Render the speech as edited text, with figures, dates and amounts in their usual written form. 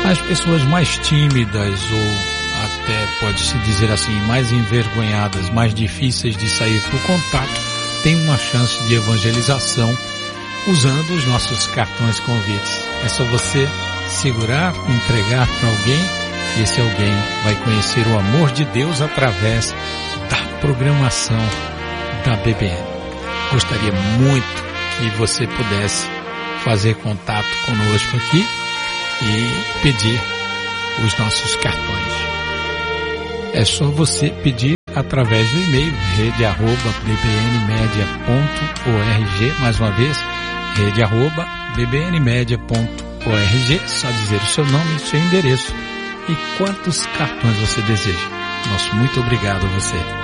As pessoas mais tímidas ou até pode-se dizer assim, mais envergonhadas, mais difíceis de sair para o contato, têm uma chance de evangelização usando os nossos cartões convites. É só você segurar, entregar para alguém e esse alguém vai conhecer o amor de Deus através da programação da BBN. Gostaria muito que você pudesse fazer contato conosco aqui e pedir os nossos cartões. É só você pedir através do e-mail rede@bbnmedia.org, mais uma vez, rede@bbnmedia.org, só dizer o seu nome e o seu endereço e quantos cartões você deseja. Nosso muito obrigado a você.